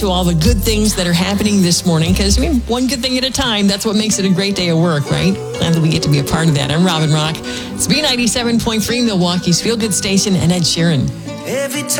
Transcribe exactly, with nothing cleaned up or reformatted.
to all the good things that are happening this morning, because I mean, one good thing at a time, that's what makes it a great day of work, right? Glad that we get to be a part of that. I'm Robin Rock. It's B ninety-seven point three, Milwaukee's Feel Good Station, and Ed Sheeran. Every time